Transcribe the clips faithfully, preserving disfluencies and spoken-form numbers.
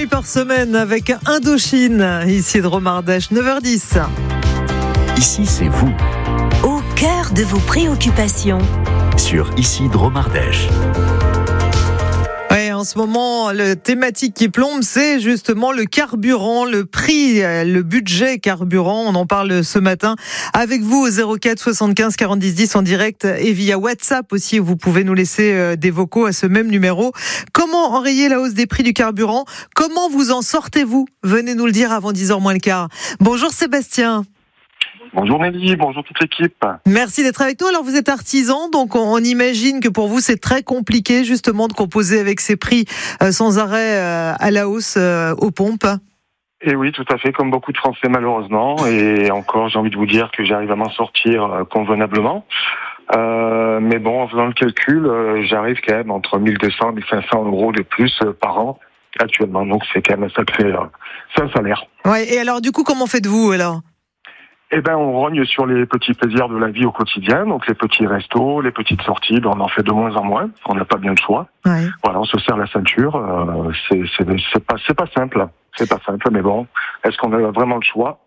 nuit par semaine avec Indochine. Ici de Romardèche, neuf heures dix. Ici, c'est vous. Au cœur de vos préoccupations. Sur Ici de Romardèche. Ouais, en ce moment, la thématique qui plombe, c'est justement le carburant, le prix, le budget carburant. On en parle ce matin avec vous au zéro quatre soixante-quinze quarante-dix dix en direct et via WhatsApp aussi. Vous pouvez nous laisser des vocaux à ce même numéro. Comment enrayer la hausse des prix du carburant? Comment vous en sortez-vous? Venez nous le dire avant dix heures moins le quart. Bonjour Sébastien. Bonjour Nelly, bonjour toute l'équipe. Merci d'être avec nous. Alors vous êtes artisan, donc on imagine que pour vous c'est très compliqué justement de composer avec ces prix euh, sans arrêt euh, à la hausse euh, aux pompes. Et oui, tout à fait, comme beaucoup de Français malheureusement. Et encore, j'ai envie de vous dire que j'arrive à m'en sortir euh, convenablement. Euh, mais bon, en faisant le calcul, euh, j'arrive quand même entre mille deux cents et mille cinq cents euros de plus euh, par an actuellement. Donc c'est quand même un sacré, euh, c'est un salaire. Ouais. Et alors du coup, comment faites-vous alors? Eh ben, on rogne sur les petits plaisirs de la vie au quotidien, donc les petits restos, les petites sorties, ben on en fait de moins en moins. On n'a pas bien le choix. Ouais. Voilà, on se serre la ceinture. Euh, c'est, c'est, c'est pas, c'est pas simple. C'est pas simple, mais bon, est-ce qu'on a vraiment le choix?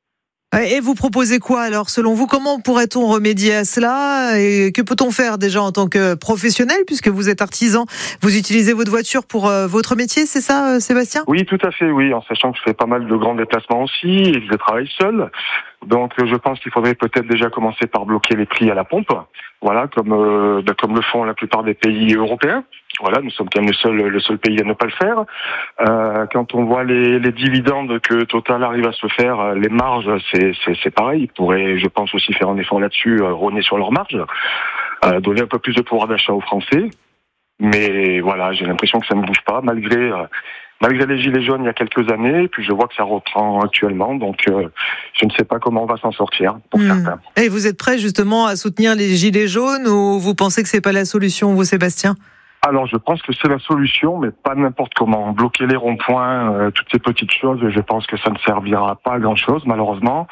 Et vous proposez quoi alors, selon vous? Comment pourrait-on remédier à cela? Et que peut-on faire déjà en tant que professionnel, puisque vous êtes artisan? Vous utilisez votre voiture pour euh, votre métier, c'est ça, Sébastien? Oui, tout à fait, oui, en sachant que je fais pas mal de grands déplacements aussi et que je travaille seul. Donc, je pense qu'il faudrait peut-être déjà commencer par bloquer les prix à la pompe. Voilà, comme euh, ben, comme le font la plupart des pays européens. Voilà, nous sommes quand même le seul le seul pays à ne pas le faire. Euh, quand on voit les, les dividendes que Total arrive à se faire, les marges, c'est c'est, c'est pareil. Ils pourraient, je pense, aussi faire un effort là-dessus, euh, rogner sur leurs marges, euh, donner un peu plus de pouvoir d'achat aux Français. Mais voilà, j'ai l'impression que ça ne bouge pas, malgré euh, malgré les gilets jaunes il y a quelques années. Et puis je vois que ça reprend actuellement, donc euh, je ne sais pas comment on va s'en sortir pour mmh. certains. Et vous êtes prêt justement à soutenir les gilets jaunes, ou vous pensez que c'est pas la solution, vous, Sébastien? Alors, je pense que c'est la solution, mais pas n'importe comment. Bloquer les ronds-points, euh, toutes ces petites choses, je pense que ça ne servira pas à grand-chose, malheureusement.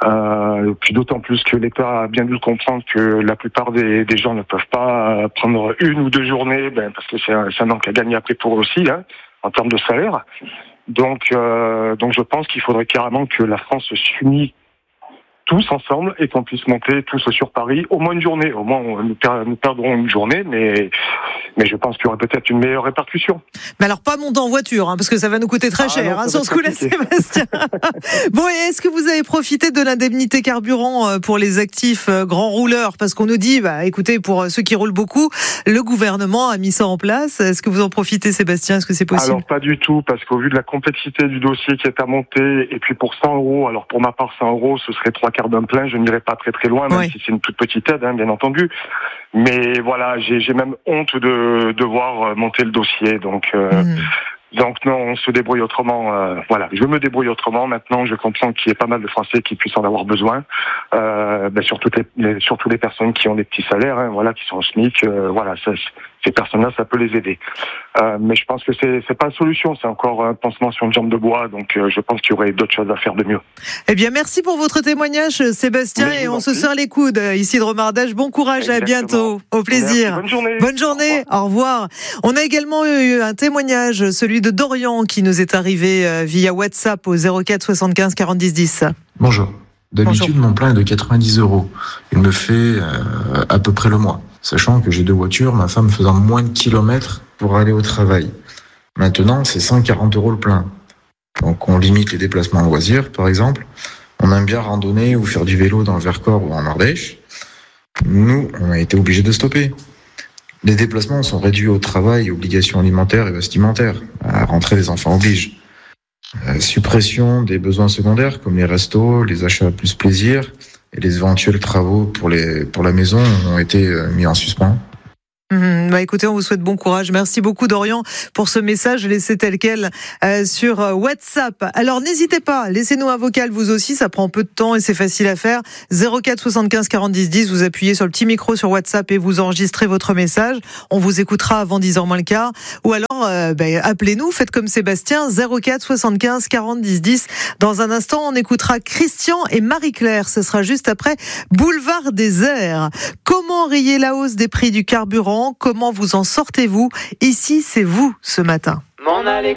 Euh, puis d'autant plus que l'État a bien dû comprendre que la plupart des, des gens ne peuvent pas prendre une ou deux journées, ben, parce que c'est un, c'est un manque à gagner après pour eux aussi, hein, en termes de salaire. Donc, euh, donc je pense qu'il faudrait carrément que la France s'unisse tous ensemble et qu'on puisse monter tous sur Paris au moins une journée. Au moins, nous, per- nous perdrons une journée, mais mais je pense qu'il y aurait peut-être une meilleure répercussion. Mais alors pas monter en voiture, hein, parce que ça va nous coûter très ah cher, non, hein, sur ce coup-là, Sébastien. Bon, et est-ce que vous avez profité de l'indemnité carburant pour les actifs grands rouleurs? Parce qu'on nous dit, bah, écoutez, pour ceux qui roulent beaucoup, le gouvernement a mis ça en place. Est-ce que vous en profitez, Sébastien? Est-ce que c'est possible? Alors pas du tout, parce qu'au vu de la complexité du dossier qui est à monter, et puis pour cent euros, alors pour ma part cent euros, ce serait trois quarts d'un plein, je n'irai pas très très loin, même ouais. si c'est une toute petite aide, hein, bien entendu. Mais voilà, j'ai, j'ai même honte de devoir monter le dossier, donc euh, mmh. donc non, on se débrouille autrement. Euh, voilà, je me débrouille autrement. Maintenant, je comprends qu'il y ait pas mal de Français qui puissent en avoir besoin, euh, ben surtout les, les surtout les personnes qui ont des petits salaires, hein, voilà, qui sont au SMIC. Euh, voilà, ça, ces personnes-là, ça peut les aider. Euh, mais je pense que c'est c'est pas la solution, c'est encore un pansement sur une jambe de bois. Donc euh, je pense qu'il y aurait d'autres choses à faire de mieux. Eh bien, merci pour votre témoignage, Sébastien, et on se serre les coudes ici de Romardèche. Bon courage, exactement. À bientôt, au plaisir. Merci. Bonne journée. Bonne journée. Au revoir. Au revoir. On a également eu un témoignage, celui de Dorian, qui nous est arrivé via WhatsApp au zéro quatre soixante-quinze quarante-dix dix. Bonjour. D'habitude, Bonjour. Mon plein est de quatre-vingt-dix euros. Il me fait euh, à peu près le mois. Sachant que j'ai deux voitures, ma femme faisant moins de kilomètres pour aller au travail. Maintenant, c'est cent quarante euros le plein. Donc, on limite les déplacements en loisirs, par exemple. On aime bien randonner ou faire du vélo dans le Vercors ou en Ardèche. Nous, on a été obligés de stopper. Les déplacements sont réduits au travail, obligations alimentaires et vestimentaires. À rentrer, les enfants obligent. Euh, suppression des besoins secondaires comme les restos, les achats plus plaisir et les éventuels travaux pour, les, pour la maison ont été euh, mis en suspens. Mmh, bah écoutez, on vous souhaite bon courage. Merci beaucoup, Dorian, pour ce message laissé tel quel euh, sur WhatsApp. Alors n'hésitez pas, laissez-nous un vocal vous aussi, ça prend peu de temps et c'est facile à faire. zéro quatre soixante-quinze quarante-dix dix, vous appuyez sur le petit micro sur WhatsApp et vous enregistrez votre message. On vous écoutera avant dix heures moins le quart. Ou alors, euh, bah, appelez-nous, faites comme Sébastien, zéro quatre soixante-quinze quarante-dix dix. Dans un instant, on écoutera Christian et Marie-Claire. Ce sera juste après Boulevard des Airs. Comment enrayer la hausse des prix du carburant? Comment vous en sortez-vous? Ici, c'est vous ce matin. M'en aller